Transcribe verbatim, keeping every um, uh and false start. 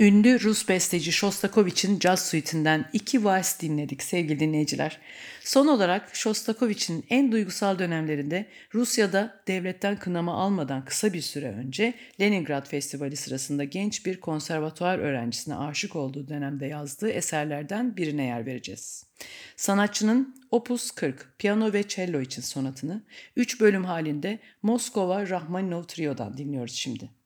Ünlü Rus besteci Shostakovich'in Caz Suite'inden iki vals dinledik sevgili dinleyiciler. Son olarak Shostakovich'in en duygusal dönemlerinde Rusya'da devletten kınama almadan kısa bir süre önce Leningrad Festivali sırasında genç bir konservatuvar öğrencisine aşık olduğu dönemde yazdığı eserlerden birine yer vereceğiz. Sanatçının Opus kırk, piyano ve cello için sonatını üç bölüm halinde Moskova Rachmaninov Trio'dan dinliyoruz şimdi.